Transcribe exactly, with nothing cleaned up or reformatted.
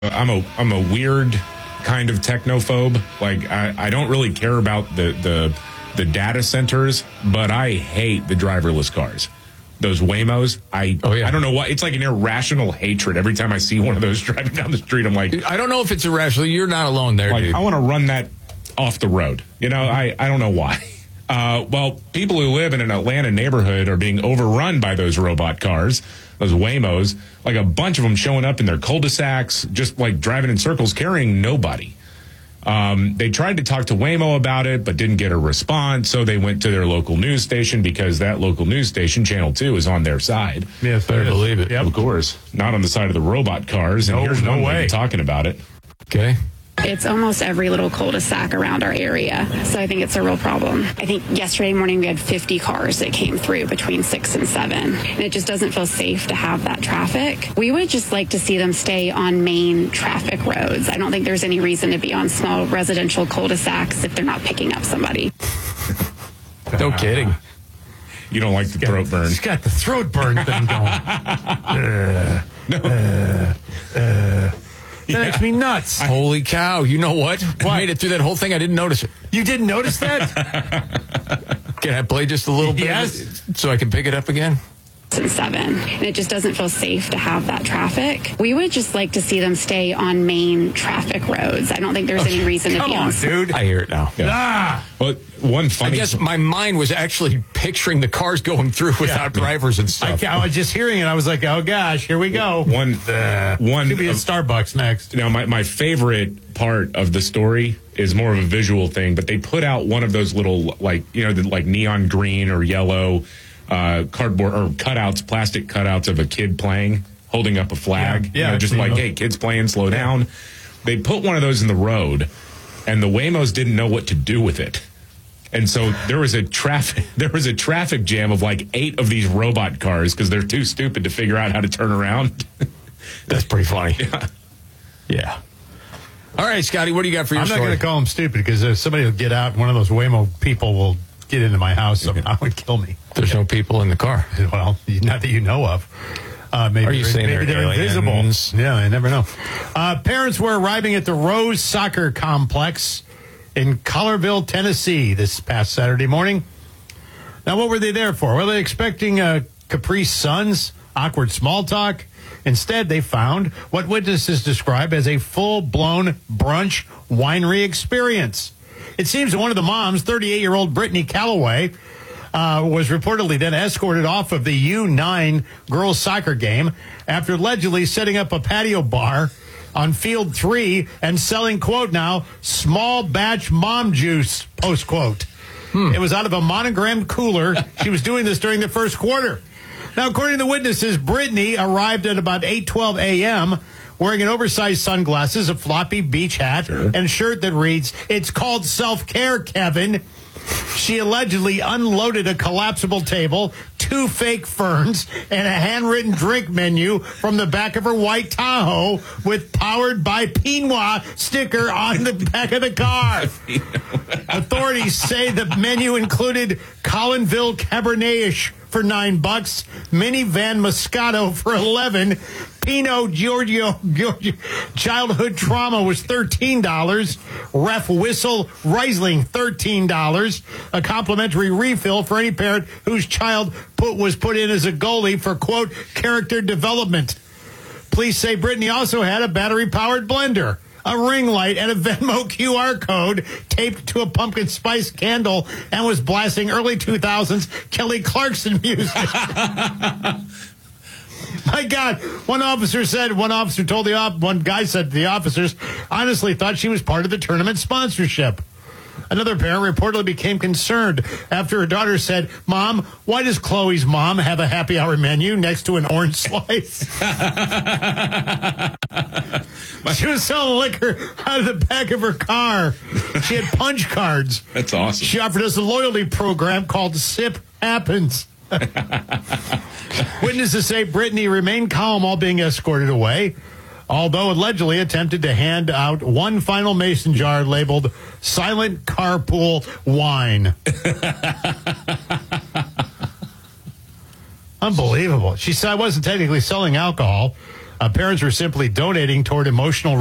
I'm a I'm a weird kind of technophobe. Like I, I don't really care about the, the the data centers, but I hate the driverless cars. Those Waymos, I oh, yeah. I don't know why. It's like an irrational hatred every time I see one of those driving down the street. I'm like, I don't know if it's irrational. You're not alone there, like, dude. I want to run that off the road. You know, I, I don't know why. Uh, well, people who live in an Atlanta neighborhood are being overrun by those robot cars, those Waymos, like a bunch of them showing up in their cul-de-sacs, just like driving in circles, carrying nobody. Um, they tried to talk to Waymo about it, but didn't get a response, so they went to their local news station because that local news station, Channel two, is on their side. Yes, I believe it. Yep. Of course. Not on the side of the robot cars, and no, here's no one way talking about it. Okay. It's almost every little cul-de-sac around our area, so I think it's a real problem. I think yesterday morning we had fifty cars that came through between six and seven, and it just doesn't feel safe to have that traffic. We would just like to see them stay on main traffic roads. I don't think there's any reason to be on small residential cul-de-sacs if they're not picking up somebody. No kidding. You don't like the got, throat burn. He's got the throat burn thing going. uh, no. Uh, uh. That yeah. makes me nuts. Holy cow. You know what? what? I made it through that whole thing. I didn't notice it. You didn't notice that? Can I play just a little bit yes. so I can pick it up again? And seven, and it just doesn't feel safe to have that traffic. We would just like to see them stay on main traffic roads. I don't think there's okay. any reason Come to be on, on. dude. I hear it now. Yeah. Ah. But one funny. I guess my mind was actually picturing the cars going through without yeah. drivers and stuff. I, I was just hearing it. I was like, oh gosh, here we go. One, uh, one. Could be at Starbucks next. Now, my my favorite part of the story is more of a visual thing, but they put out one of those little, like, you know, the, like neon green or yellow uh, cardboard or cutouts, plastic cutouts of a kid playing, holding up a flag. Yeah, yeah, you know, just like, hey, kids playing, slow down. They put one of those in the road, and the Waymos didn't know what to do with it. And so there was a traffic there was a traffic jam of like eight of these robot cars because they're too stupid to figure out how to turn around. That's pretty funny. Yeah. Yeah. All right, Scotty, what do you got for your I'm story? not going to call them stupid because if somebody will get out, one of those Waymo people will get into my house somehow and kill me. There's no people in the car. Well, not that you know of. Uh, maybe Are you saying maybe they're, they're invisible? aliens? Yeah, I never know. Uh, parents were arriving at the Rose Soccer Complex in Collierville, Tennessee this past Saturday morning. Now, what were they there for? Were they expecting uh, Capri Suns, awkward small talk? Instead, they found what witnesses describe as a full-blown brunch winery experience. It seems that one of the moms, thirty-eight-year-old Brittany Calloway, uh, was reportedly then escorted off of the U nine girls soccer game after allegedly setting up a patio bar on field three and selling, quote now, small batch mom juice, post quote. Hmm. It was out of a monogrammed cooler. She was doing this during the first quarter. Now, according to the witnesses, Brittany arrived at about eight twelve a.m. wearing an oversized sunglasses, a floppy beach hat, sure. and a shirt that reads, "It's called self-care, Kevin." She allegedly unloaded a collapsible table, two fake ferns, and a handwritten drink menu from the back of her white Tahoe with "Powered by Pinot" sticker on the back of the car. Authorities say the menu included Collinville Cabernet for nine bucks, minivan Moscato for eleven, Pinot Giorgio, Giorgio childhood trauma was thirteen dollars, Ref Whistle Riesling thirteen dollars, a complimentary refill for any parent whose child put was put in as a goalie for, quote, character development. Police say Brittany also had a battery-powered blender, a ring light, and a Venmo Q R code taped to a pumpkin spice candle and was blasting early two thousands Kelly Clarkson music. My God, one officer said, one officer told the op, one guy said to the officers, honestly thought she was part of the tournament sponsorship. Another parent reportedly became concerned after her daughter said, "Mom, why does Chloe's mom have a happy hour menu next to an orange slice?" She was selling liquor out of the back of her car. She had punch cards. That's awesome. She offered us a loyalty program called Sip Happens. Witnesses say Brittany remained calm while being escorted away, although allegedly attempted to hand out one final mason jar labeled Silent Carpool Wine. Unbelievable. She said I wasn't technically selling alcohol. Uh, parents were simply donating toward emotional